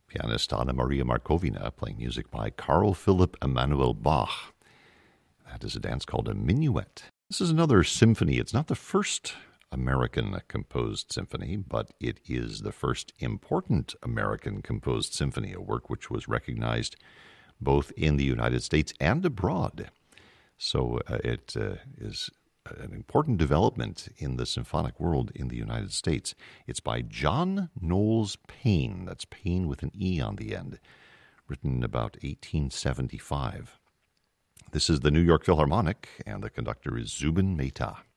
Pianist Anna Maria Markovina playing music by Carl Philipp Emanuel Bach. That is a dance called a minuet. This is another symphony. It's not the first American-composed symphony, but it is the first important American-composed symphony, a work which was recognized both in the United States and abroad. So it is an important development in the symphonic world in the United States. It's by John Knowles Paine. That's Paine with an E on the end, written about 1875. This is the New York Philharmonic, and the conductor is Zubin Mehta.